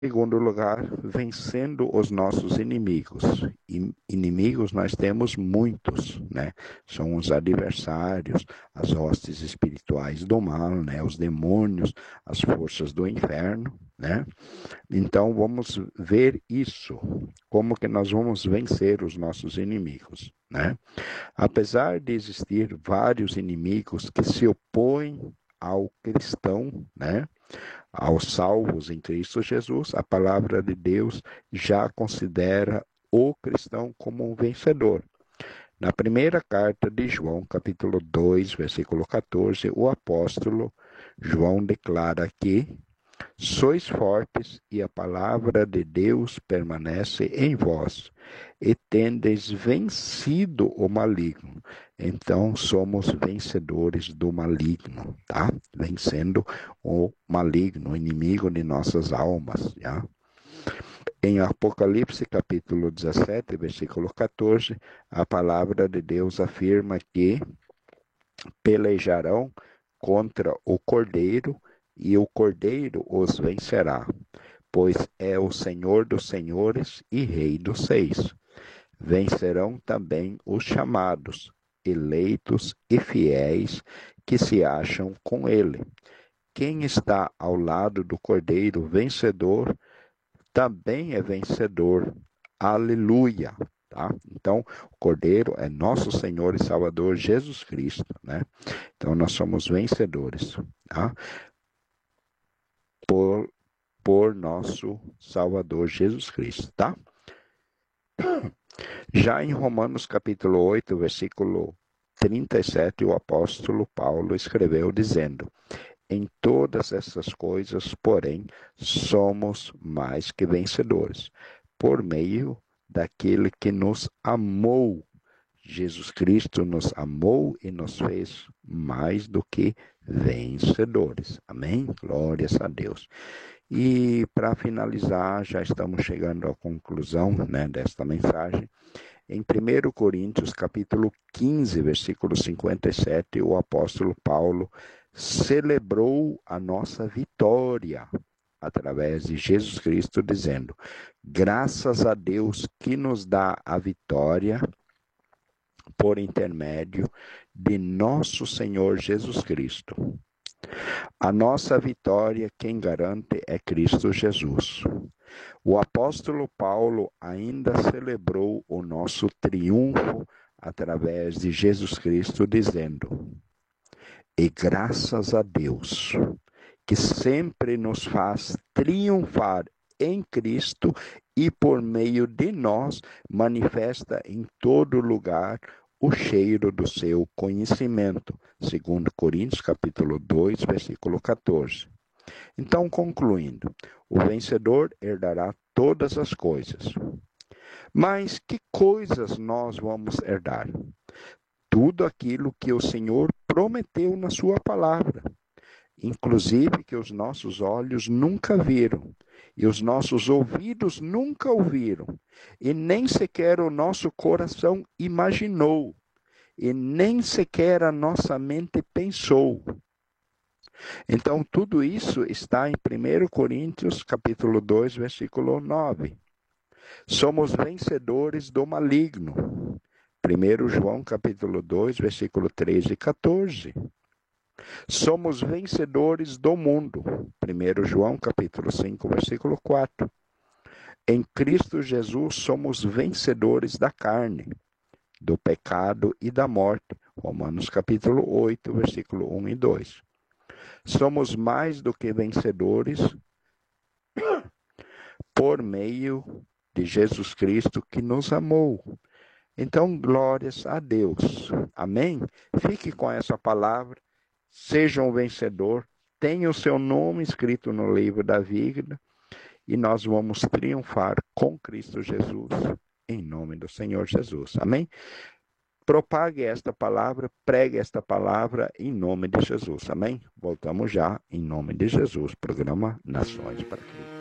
segundo lugar, vencendo os nossos inimigos. E inimigos nós temos muitos, né? São os adversários, as hostes espirituais do mal, né? Os demônios, as forças do inferno, né? Então vamos ver isso, como que nós vamos vencer os nossos inimigos, né? Apesar de existir vários inimigos que se opõem ao cristão, né? Aos salvos em Cristo Jesus, a palavra de Deus já considera o cristão como um vencedor. Na primeira carta de João, capítulo 2, versículo 14, o apóstolo João declara que sois fortes e a palavra de Deus permanece em vós, e tendes vencido o maligno. Então, somos vencedores do maligno, tá? Vencendo o maligno, o inimigo de nossas almas, tá? Em Apocalipse, capítulo 17, versículo 14, a palavra de Deus afirma que pelejarão contra o Cordeiro, e o Cordeiro os vencerá, pois é o Senhor dos senhores e Rei dos reis. Vencerão também os chamados, eleitos e fiéis que se acham com ele. Quem está ao lado do Cordeiro vencedor também é vencedor. Aleluia! Tá? Então, o Cordeiro é nosso Senhor e Salvador Jesus Cristo, né? Então, nós somos vencedores, tá? Por nosso Salvador Jesus Cristo, tá? Já em Romanos capítulo 8, versículo 37, o apóstolo Paulo escreveu dizendo: em todas essas coisas, porém, somos mais que vencedores, por meio daquele que nos amou. Jesus Cristo nos amou e nos fez mais do que vencedores. Amém? Glórias a Deus. E para finalizar, já estamos chegando à conclusão, né, desta mensagem. Em 1 Coríntios, capítulo 15, versículo 57, o apóstolo Paulo celebrou a nossa vitória através de Jesus Cristo, dizendo: graças a Deus que nos dá a vitória por intermédio de nosso Senhor Jesus Cristo. A nossa vitória, quem garante é Cristo Jesus. O apóstolo Paulo ainda celebrou o nosso triunfo através de Jesus Cristo, dizendo: e graças a Deus, que sempre nos faz triunfar em Cristo e por meio de nós manifesta em todo lugar o cheiro do seu conhecimento. Segundo Coríntios, capítulo 2, versículo 14. Então, concluindo, o vencedor herdará todas as coisas. Mas que coisas nós vamos herdar? Tudo aquilo que o Senhor prometeu na sua palavra, inclusive que os nossos olhos nunca viram, e os nossos ouvidos nunca ouviram, e nem sequer o nosso coração imaginou, e nem sequer a nossa mente pensou. Então, tudo isso está em 1 Coríntios, capítulo 2, versículo 9. Somos vencedores do maligno. 1 João, capítulo 2, versículo 13 e 14. Somos vencedores do mundo. 1 João, capítulo 5, versículo 4. Em Cristo Jesus somos vencedores da carne, do pecado e da morte. Romanos, capítulo 8, versículo 1 e 2. Somos mais do que vencedores por meio de Jesus Cristo que nos amou. Então, glórias a Deus. Amém? Fique com essa palavra. Seja um vencedor. Tenha o seu nome escrito no livro da vida. E nós vamos triunfar com Cristo Jesus. Em nome do Senhor Jesus. Amém? Propague esta palavra, pregue esta palavra em nome de Jesus. Amém? Voltamos já em nome de Jesus. Programa Nações para Cristo.